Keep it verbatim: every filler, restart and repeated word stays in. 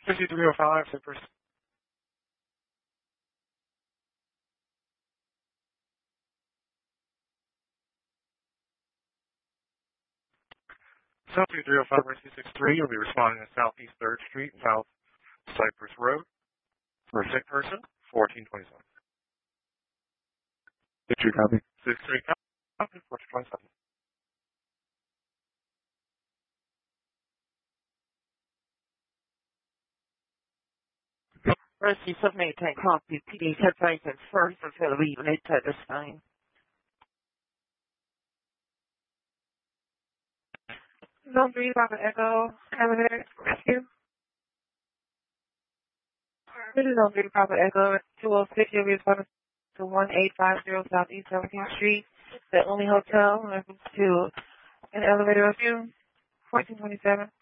fifty-three oh five, Cypress. South two three oh five, Rescue six three, you'll be responding to Southeast third Street, South Cypress Road, for a sick person, fourteen twenty-seven. six three copy. six three copy, fourteen twenty-seven. Rescue seven eight ten copy. P D ten license first until the unit at this time. Zone three, Papa Echo, elevator, rescue. This is Zone three, Papa Echo, two oh six, you'll be responding to one eight five zero Southeast seventeenth Street, the only hotel, reference to an elevator rescue, fourteen twenty-seven.